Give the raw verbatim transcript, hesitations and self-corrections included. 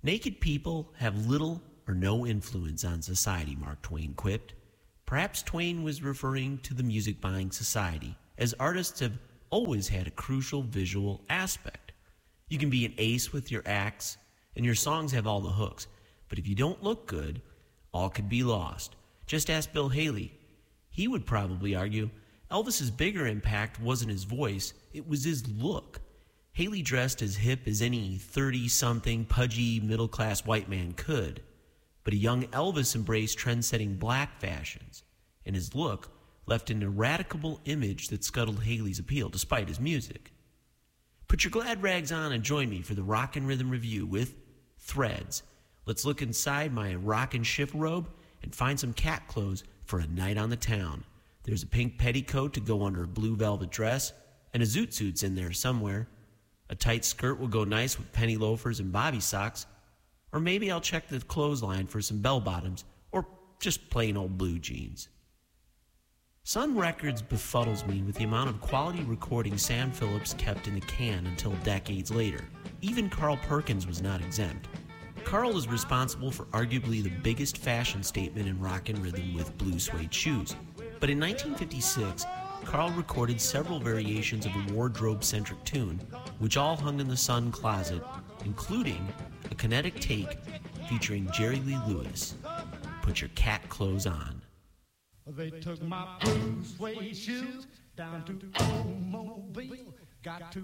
Naked people have little or no influence on society, Mark Twain quipped. Perhaps Twain was referring to the music-buying society, as artists have always had a crucial visual aspect. You can be an ace with your acts, and your songs have all the hooks, but if you don't look good, all could be lost. Just ask Bill Haley. He would probably argue Elvis's bigger impact wasn't his voice, it was his look. Haley dressed as hip as any thirty-something, pudgy, middle-class white man could. But a young Elvis embraced trend-setting black fashions, and his look left an ineradicable image that scuttled Haley's appeal despite his music. Put your glad rags on and join me for the Rock and Rhythm Review with Threads. Let's look inside my rock and shift robe and find some cat clothes for a night on the town. There's a pink petticoat to go under a blue velvet dress, and a zoot suit's in there somewhere. A tight skirt will go nice with penny loafers and bobby socks. Or maybe I'll check the clothesline for some bell-bottoms, or just plain old blue jeans. Sun Records befuddles me with the amount of quality recordings Sam Phillips kept in the can until decades later. Even Carl Perkins was not exempt. Carl is responsible for arguably the biggest fashion statement in rock and rhythm with blue suede shoes. But in nineteen fifty-six, Carl recorded several variations of a wardrobe-centric tune, which all hung in the Sun closet, including a kinetic take featuring Jerry Lee Lewis. Put your cat clothes on. They took my blue suede shoes down to Mobile, got to